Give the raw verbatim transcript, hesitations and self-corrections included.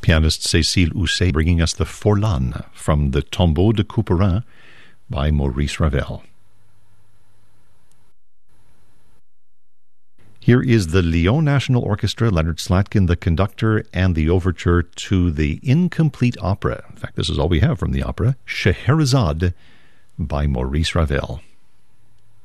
pianist Cécile Housset bringing us the Forlane from the Tombeau de Couperin by Maurice Ravel. Here is the Lyon National Orchestra, Leonard Slatkin, the conductor, and the overture to the incomplete opera. In fact, this is all we have from the opera, Scheherazade by Maurice Ravel.